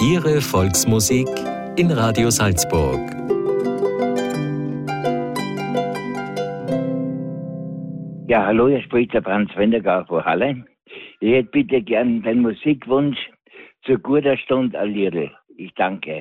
Ihre Volksmusik in Radio Salzburg. Ja, hallo, hier spricht der Franz Wendergau von Halle. Ich hätte bitte gern den Musikwunsch Zu guter Stunde ein Liedl. Ich danke.